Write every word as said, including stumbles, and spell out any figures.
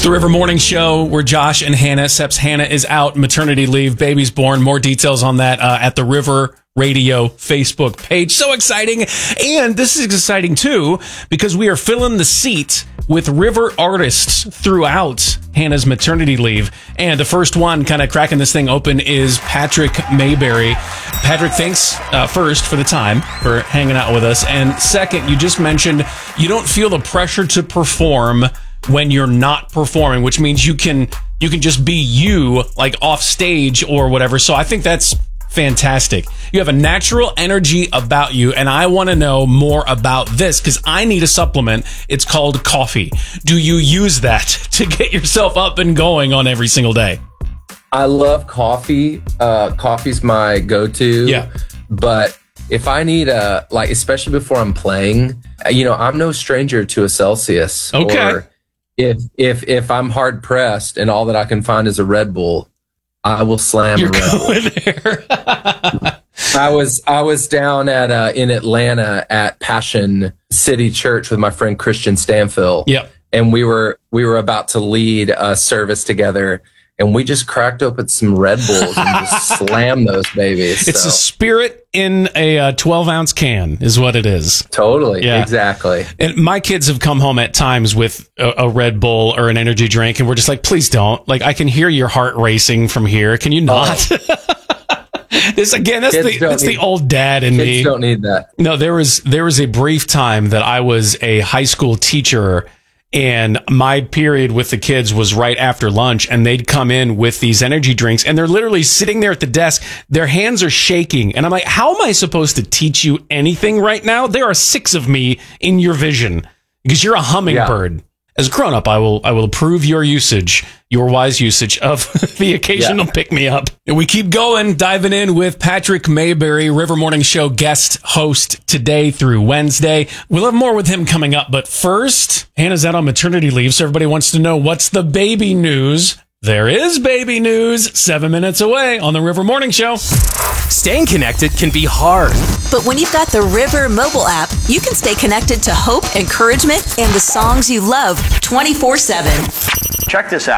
The River Morning Show, where Josh and Hannah, except Hannah is out, maternity leave, baby's born. More details on that uh, at the River Radio Facebook page. So exciting. And this is exciting, too, because we are filling the seat with River artists throughout Hannah's maternity leave. And the first one kind of cracking this thing open is Patrick Mayberry. Patrick, thanks uh, first for the time, for hanging out with us. And second, you just mentioned you don't feel the pressure to perform when you're not performing, which means you can you can just be you, like off stage or whatever. So I think that's fantastic. You have a natural energy about you, and I want to know more about this because I need a supplement. It's called coffee. Do you use that to get yourself up and going on every single day? I love coffee. Uh, coffee's my go-to. Yeah. But if I need a, like, especially before I'm playing, you know, I'm no stranger to a Celsius. Okay. Or if if if I'm hard pressed and all that I can find is a Red Bull, I will slam You're a Red Bull. going there. I was I was down at uh, in Atlanta at Passion City Church with my friend Christian Stanfill. Yep. And we were we were about to lead a service together, and we just cracked open some Red Bulls and just slammed those babies. It's so. a spirit in a uh, twelve ounce can is what it is. Totally. Yeah. Exactly. And my kids have come home at times with a, a Red Bull or an energy drink, and we're just like, please don't. Like, I can hear your heart racing from here. Can you not? Oh. This again, that's kids the that's need, the old dad in kids me. Kids don't need that. No, there was there was a brief time that I was a high school teacher, and my period with the kids was right after lunch, and they'd come in with these energy drinks, and they're literally sitting there at the desk. Their hands are shaking, and I'm like, how am I supposed to teach you anything right now? There are six of me in your vision because you're a hummingbird. Yeah. As a grown-up, I will I will approve your usage, your wise usage of the occasional yeah. pick-me-up. And we keep going, diving in with Patrick Mayberry, River Morning Show guest host today through Wednesday. We'll have more with him coming up, but first, Hannah's out on maternity leave, so everybody wants to know what's the baby news. There is baby news, seven minutes away on the River Morning Show. Staying connected can be hard. But when you've got the River mobile app, you can stay connected to hope, encouragement, and the songs you love twenty-four seven. Check this out.